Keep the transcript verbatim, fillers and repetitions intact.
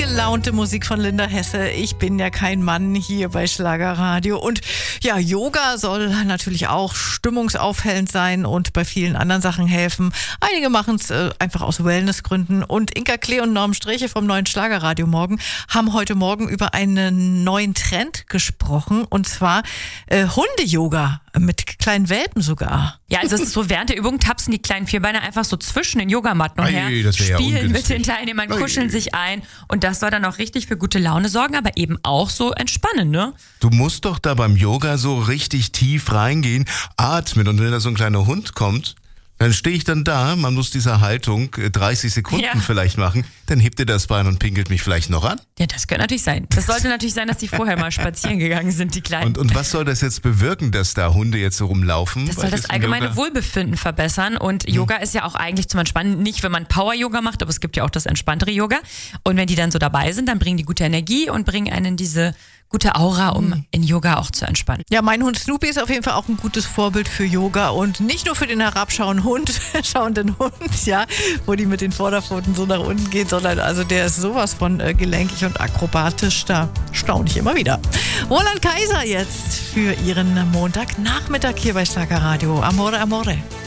gelaunte Musik von Linda Hesse. Ich bin ja kein Mann hier bei Schlagerradio. Und ja, Yoga soll natürlich auch stimmungsaufhellend sein und bei vielen anderen Sachen helfen. Einige machen es äh, einfach aus Wellnessgründen. Und Inka Klee und Norm Streche vom neuen Schlagerradio Morgen haben heute Morgen über einen neuen Trend gesprochen. Und zwar äh, Hunde-Yoga mit kleinen Welpen sogar. Ja, also es ist so, während der Übung tapsen die kleinen Vierbeiner einfach so zwischen den Yogamatten und her, das wär ja spielen mit ungünstig. den Teilnehmern, Ei. kuscheln sich ein und das soll dann auch richtig für gute Laune sorgen, aber eben auch so entspannen, ne? Du musst doch da beim Yoga so richtig tief reingehen, atmen und wenn da so ein kleiner Hund kommt, dann stehe ich dann da, man muss diese Haltung äh, dreißig Sekunden Ja. vielleicht machen, dann hebt ihr das Bein und pinkelt mich vielleicht noch an. Ja, das könnte natürlich sein. Das sollte natürlich sein, dass die vorher mal spazieren gegangen sind, die Kleinen. Und, und was soll das jetzt bewirken, dass da Hunde jetzt so rumlaufen? Das Weil soll das im allgemeine Yoga- Wohlbefinden verbessern und Yoga ist ja auch eigentlich zum Entspannen, nicht wenn man Power-Yoga macht, aber es gibt ja auch das entspanntere Yoga und wenn die dann so dabei sind, dann bringen die gute Energie und bringen einen diese gute Aura, um in Yoga auch zu entspannen. Ja, mein Hund Snoopy ist auf jeden Fall auch ein gutes Vorbild für Yoga und nicht nur für den herabschauenden Hund, schauenden Hund, ja, wo die mit den Vorderpfoten so nach unten geht, sondern also der ist sowas von äh, gelenkig und akrobatisch, da staune ich immer wieder. Roland Kaiser jetzt für ihren Montagnachmittag hier bei Schlagerradio. Amore, amore.